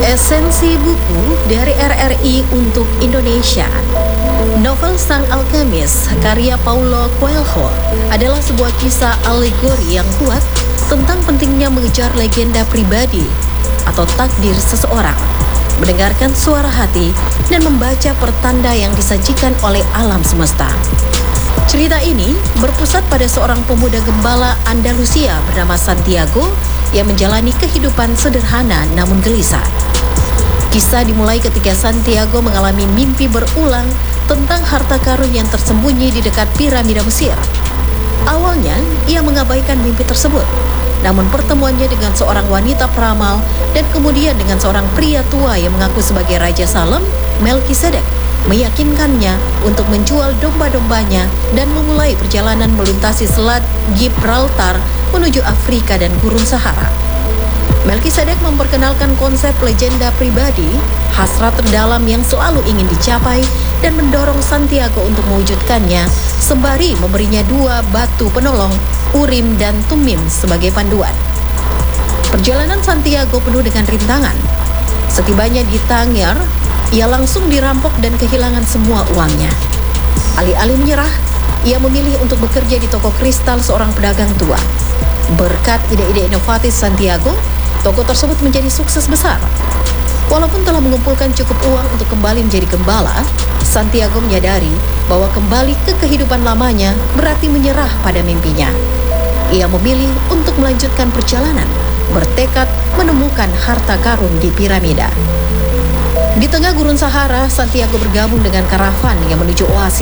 Esensi buku dari RRI untuk Indonesia. Novel Sang Alkemis karya Paulo Coelho adalah sebuah kisah alegori yang kuat tentang pentingnya mengejar legenda pribadi atau takdir seseorang, mendengarkan suara hati, dan membaca pertanda yang disajikan oleh alam semesta. Cerita ini berpusat pada seorang pemuda gembala Andalusia bernama Santiago yang menjalani kehidupan sederhana namun gelisah. Kisah dimulai ketika Santiago mengalami mimpi berulang tentang harta karun yang tersembunyi di dekat piramida Mesir. Awalnya, ia mengabaikan mimpi tersebut. Namun pertemuannya dengan seorang wanita peramal dan kemudian dengan seorang pria tua yang mengaku sebagai Raja Salem, Melkisedek, meyakinkannya untuk menjual domba-dombanya dan memulai perjalanan melintasi selat Gibraltar menuju Afrika dan Gurun Sahara. Melkisedek memperkenalkan konsep legenda pribadi, hasrat terdalam yang selalu ingin dicapai, dan mendorong Santiago untuk mewujudkannya, sembari memberinya 2 batu penolong, Urim dan Tumim, sebagai panduan. Perjalanan Santiago penuh dengan rintangan. Setibanya di Tangier, ia langsung dirampok dan kehilangan semua uangnya. Alih-alih menyerah, ia memilih untuk bekerja di toko kristal seorang pedagang tua. Berkat ide-ide inovatif Santiago, toko tersebut menjadi sukses besar. Walaupun telah mengumpulkan cukup uang untuk kembali menjadi gembala, Santiago menyadari bahwa kembali ke kehidupan lamanya berarti menyerah pada mimpinya. Ia memilih untuk melanjutkan perjalanan, bertekad menemukan harta karun di piramida. Di tengah Gurun Sahara, Santiago bergabung dengan karavan yang menuju oasis.